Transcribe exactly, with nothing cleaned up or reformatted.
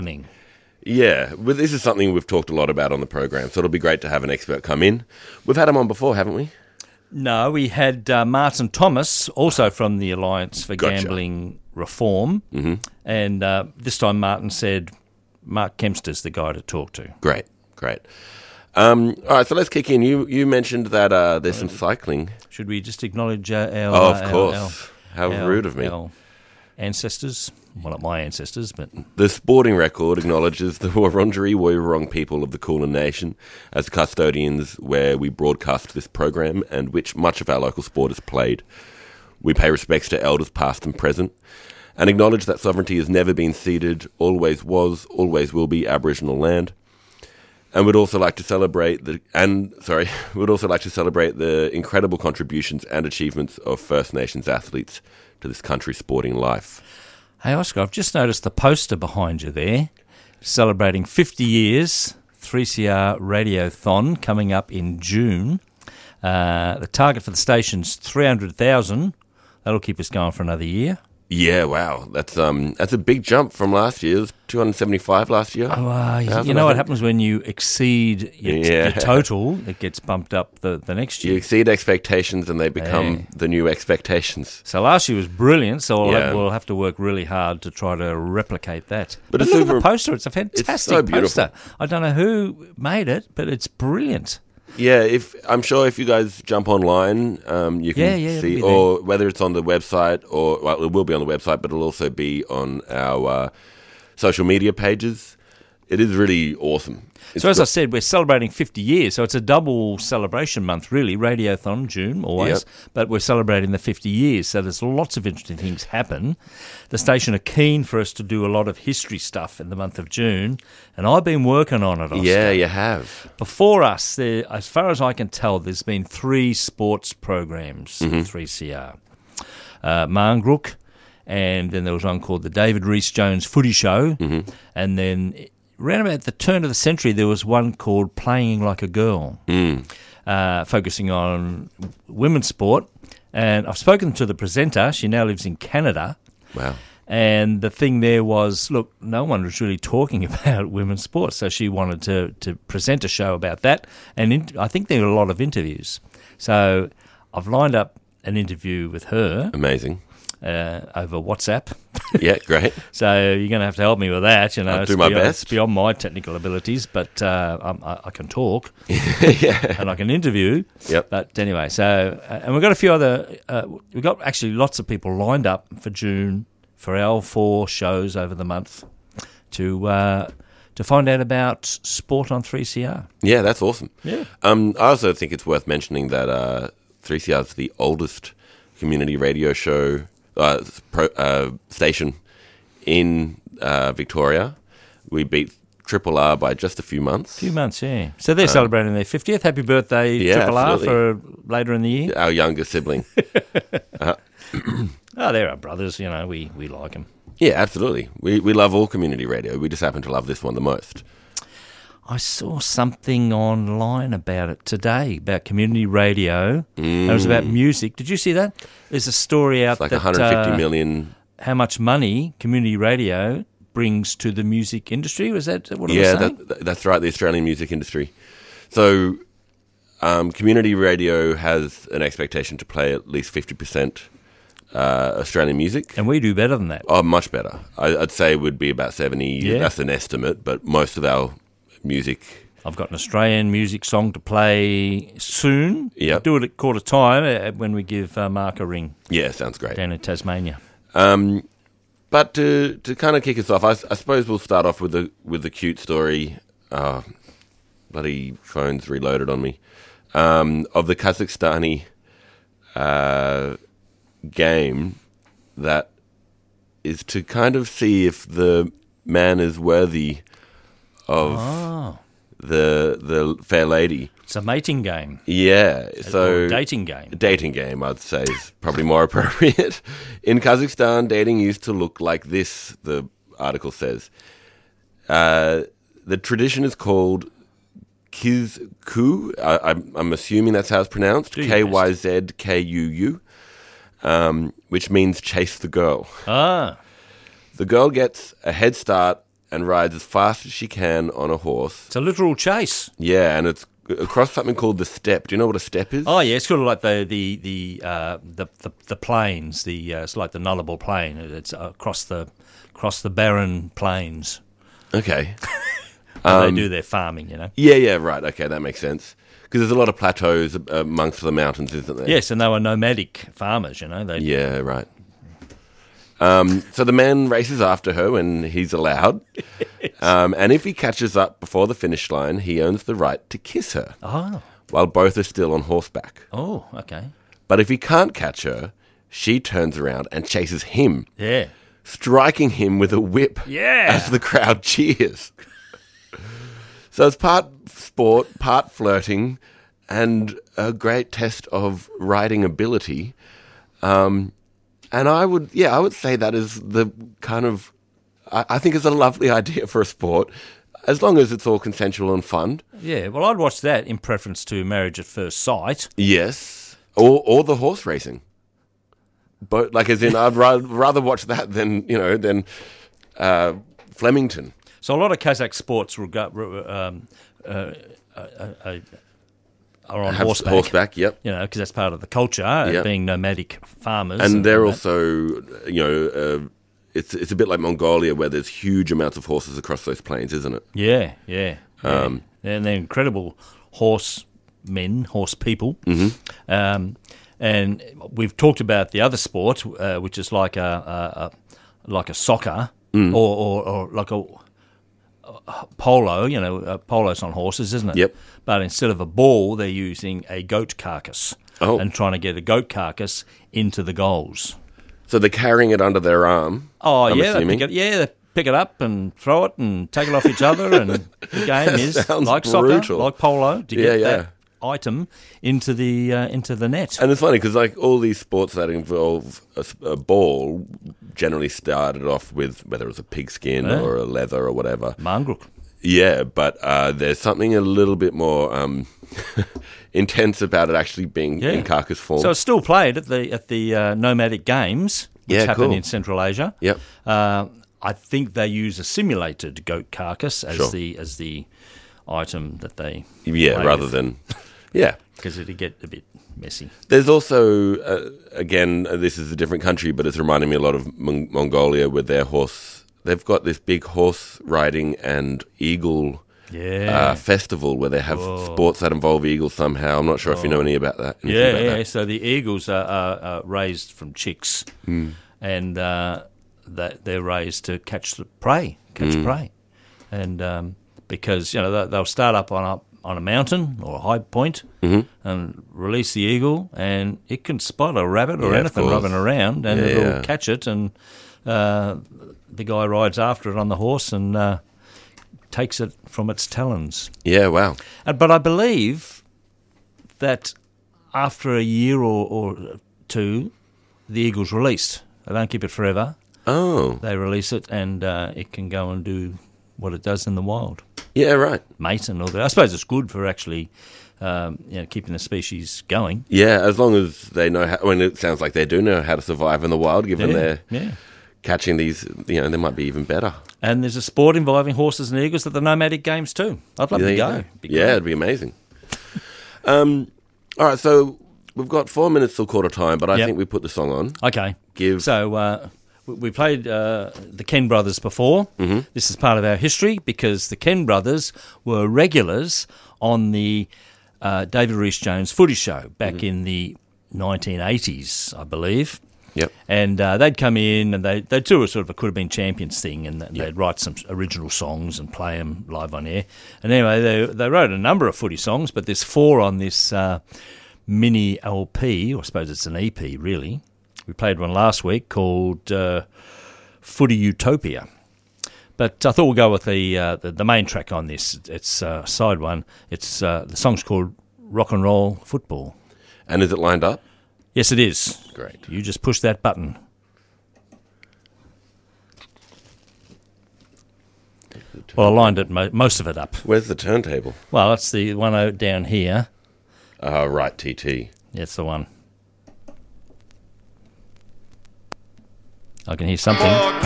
Yeah, but this is something we've talked a lot about on the program, so it'll be great to have an expert come in. We've had him on before, haven't we? No, we had uh, Martin Thomas, also from the Alliance for Gotcha. Gambling Reform, Mm-hmm. and uh, this time Martin said Mark Kempster's the guy to talk to. Great, great. Um, all right, so let's kick in. You you mentioned that uh, there's some cycling. Should we just acknowledge uh, our... Oh, of uh, our- course. our- How our- rude of me. Our ancestors. Well, not my ancestors, but... The Sporting Record acknowledges the Wurundjeri Woiwurrung people of the Kulin Nation as custodians where we broadcast this program and which much of our local sport is played. We pay respects to elders past and present and acknowledge that sovereignty has never been ceded, always was, always will be Aboriginal land. And we'd also like to celebrate the and sorry, we'd also like to celebrate the incredible contributions and achievements of First Nations athletes to this country's sporting life. Hey, Oscar, I've just noticed the poster behind you there, celebrating fifty years, three C R Radiothon coming up in June. Uh, the target for the station's three hundred thousand. That'll keep us going for another year. Yeah, wow, that's um that's a big jump from last year. It was two hundred seventy-five last year. Oh, uh, you, Thousand, you know I what think. happens when you exceed your, Yeah. your total? It gets bumped up the, the next You year. exceed expectations and they become Yeah. the new expectations. So last year was brilliant, so we'll, Yeah. have, we'll have to work really hard to try to replicate that. But But, it's look at super- the poster. It's a fantastic so beautiful. poster. I don't know who made it, but it's brilliant. Yeah, if I'm sure if you guys jump online, um, you can Yeah, yeah, it'll see, be there. or whether it's on the website, or well, it will be on the website, but it'll also be on our uh, social media pages. It is really awesome. It's So as got- I said, we're celebrating fifty years, so it's a double celebration month, really. Radiothon, June, always, Yep. but we're celebrating the fifty years, so there's lots of interesting things happen. The station are keen for us to do a lot of history stuff in the month of June, and I've been working on it, Oscar. yeah, you have. Before us, there, as far as I can tell, there's been three sports programs Mm-hmm. in three C R. Uh, Marngrook, and then there was one called the David Rhys-Jones Footy Show, Mm-hmm. and then around about the turn of the century, there was one called Playing Like a Girl, Mm. uh, focusing on women's sport. And I've spoken to the presenter. She now lives in Canada. Wow. And the thing there was, look, no one was really talking about women's sports, so she wanted to, to present a show about that. And in, I think there were a lot of interviews. So I've lined up an interview with her Amazing. uh, over WhatsApp. Yeah, great. So you're going to have to help me with that. You know, I'll it's do my beyond, best. It's beyond my technical abilities, but uh, I'm, I, I can talk yeah. and I can interview. Yep. But anyway, so uh, and we've got a few other. Uh, we've got actually lots of people lined up for June for our four shows over the month to uh, to find out about sport on three C R. Yeah, that's awesome. Yeah. Um, I also think it's worth mentioning that uh, three C R is the oldest community radio show uh, pro, uh, station in uh, Victoria. We beat Triple R by just a few months. A few months, yeah. So they're celebrating their fiftieth. Happy birthday, yeah, Triple R, absolutely. for later in the year. Our younger sibling. Oh, they're our brothers, you know, we, we like them. Yeah, absolutely. We we love all community radio. We just happen to love this one the most. I saw something online about it today, about community radio. And it was about music. Did you see that? There's a story out It's like that one hundred fifty uh, million. how much money community radio brings to the music industry. Was that what it Yeah, was saying? that, that's right. The Australian music industry. So, um, community radio has an expectation to play at least fifty percent uh, Australian music. And we do better than that. Oh, much better. I, I'd say it would be about seventy. Yeah. That's an estimate, but most of our music. I've got an Australian music song to play soon. Yep. I'll do it at quarter time uh, when we give uh, Mark a ring Yeah, sounds great. down in Tasmania. Um, but to to kind of kick us off, I, s- I suppose we'll start off with the with the cute story. Uh, bloody phone's reloaded on me. Um, of the Kazakhstani uh, game that is to kind of see if the man is worthy of Oh, the the fair lady. it's a mating game. Yeah, or so a dating game. dating game, I'd say, is probably more appropriate. In Kazakhstan, dating used to look like this, the article says. Uh, the tradition is called Kizku. I, I'm, I'm assuming that's how it's pronounced. Do your K Y Z K U U, um, which means chase the girl. Ah, The girl gets a head start and rides as fast as she can on a horse. It's a literal chase. Yeah, and it's across something called the steppe. Do you know what a steppe is? Oh yeah, it's sort of like the the the uh, the, the the plains. The uh, it's like the Nullarbor Plain. It's across the across the barren plains. Okay. um, they Um, do their farming, you know. Yeah, yeah, right. Okay, that makes sense. Because there's a lot of plateaus uh, amongst the mountains, isn't there? Yes, and they were nomadic farmers, you know. They Yeah, right. Um, so the man races after her when he's allowed. Um, and if he catches up before the finish line, he owns the right to kiss her Oh, while both are still on horseback. oh, okay. But if he can't catch her, she turns around and chases him, Yeah, striking him with a whip yeah. as the crowd cheers. So it's part sport, part flirting, and a great test of riding ability. Um, and I would, yeah, I would say that is the kind of, I, I think it's a lovely idea for a sport, as long as it's all consensual and fun. Yeah, well, I'd watch that in preference to Marriage at First Sight. Yes, or or the horse racing. But like, as in, I'd rather, rather watch that than you know than uh, Flemington. So a lot of Kazakh sports rega- re- um, uh, uh, uh, are on Have horseback. Horseback, yep. You know, because that's part of the culture, uh, Yep. being nomadic farmers. And they're all that. also, you know, uh, it's it's a bit like Mongolia where there's huge amounts of horses across those plains, isn't it? Yeah, yeah. yeah. Um, and they're incredible horse men, horse people. Mm-hmm. Um, and we've talked about the other sport, uh, which is like a, a, a like a soccer Mm. or, or, or like a, a polo. You know, uh, polo's on horses, isn't it? Yep. But instead of a ball, they're using a goat carcass Oh. and trying to get a goat carcass into the goals. So they're carrying it under their arm. Oh I'm yeah, they assuming. pick it, yeah, they pick it up and throw it and take it off each other, and the game is sounds like brutal. soccer, like polo, to Yeah, get yeah. that item into the uh, into the net. And it's funny because like all these sports that involve a, s- a ball generally started off with whether it was a pigskin Yeah. or a leather or whatever. Mangruk. Yeah, but uh, there's something a little bit more um, intense about it actually being Yeah. in carcass form. So it's still played at the at the uh, nomadic games, which Yeah, happen cool. in Central Asia. Yep. Uh, I think they use a simulated goat carcass as Sure. the as the item that they Yeah, play rather with, than yeah. because it'd get a bit messy. There's also, uh, again, uh, this is a different country, but it's reminding me a lot of Mon- Mongolia with their horse. They've got this big horse riding and eagle Yeah. uh, festival where they have sports that involve eagles somehow. I'm not sure if you know any about that. anything Yeah, about yeah. that. So the eagles are, are, are raised from chicks, Hmm. and uh, that they're raised to catch the prey, catch Hmm. prey, and um, because you know they- they'll start up on a on a mountain or a high point Mm-hmm. and release the eagle, and it can spot a rabbit or Yeah, of anything course. rubbing around, and Yeah, it'll yeah. catch it, and uh, the guy rides after it on the horse and uh, takes it from its talons. Yeah, wow. Uh, But I believe that after a year or, or two, the eagle's released. They don't keep it forever. Oh, They release it, and uh, it can go and do what it does in the wild, yeah, right. mate and all that. I suppose it's good for actually, um, you know, keeping the species going. Yeah, as long as they know how, I mean, it sounds like they do know how to survive in the wild, given Yeah, they're yeah. catching these, you know, they might be even better. And there's a sport involving horses and eagles at the nomadic games too. I'd love There to you go. go. Be Yeah, great. it'd be amazing. um, all right, so we've got four minutes till quarter time, but I Yep. think we put the song on. Okay. Give So uh, we- we played uh, the Ken Brothers before. Mm-hmm. This is part of our history because the Ken Brothers were regulars on the uh, David Rhys-Jones footy show back Mm-hmm. in the nineteen eighties, I believe. Yep. And uh, they'd come in and they, they'd do a sort of a could have been champions thing, and they'd write some original songs and play them live on air. And anyway, they, they wrote a number of footy songs, but there's four on this uh, mini L P, or I suppose it's an E P really. We played one last week called uh, Footy Utopia. But I thought we'll go with the uh, the, the main track on this. It's uh, side one. It's uh, the song's called Rock and Roll Football. And is it lined up? Yes, it is. Great. You just push that button. Well, I lined it mo- most of it up. Where's the turntable? Well, that's the one out down here. Uh, right, T T. That's the one. I can hear something. Rock